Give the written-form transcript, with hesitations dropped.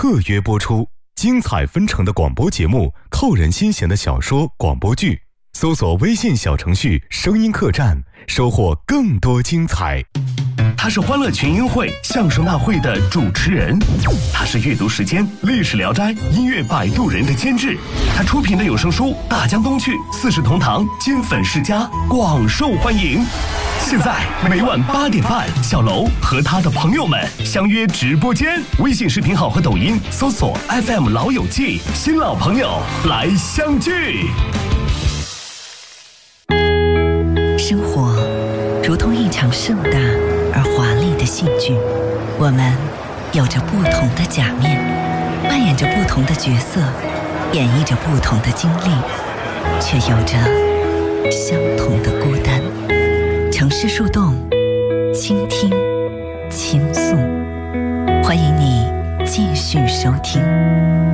特约播出，精彩纷呈的广播节目，扣人心弦的小说、广播剧。搜索微信小程序“声音客栈”，收获更多精彩。 他是欢乐群英会相声大会的主持人，他是阅读时间历史聊斋音乐摆渡人的监制，他出品的有声书《大江东去》《四世同堂》金粉世家广受欢迎。现在每晚8点半，小楼和他的朋友们相约直播间，微信视频号和抖音搜索 FM 老友记，新老朋友来相聚。 生活如同一场盛大而华丽的戏剧，我们有着不同的假面，扮演着不同的角色，演绎着不同的经历，却有着相同的孤单。城市树洞，倾听，倾诉，欢迎你继续收听。